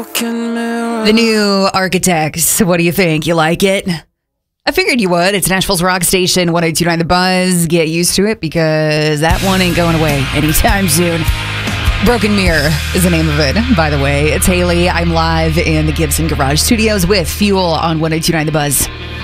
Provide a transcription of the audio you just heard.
The new Architects. What do you think? You like it? I figured you would. It's Nashville's rock station, 102.9 The Buzz. Get used to it because that one ain't going away anytime soon. Broken Mirror is the name of it, by the way. It's Haley. I'm live in the Gibson Garage Studios with Fuel on 102.9 The Buzz.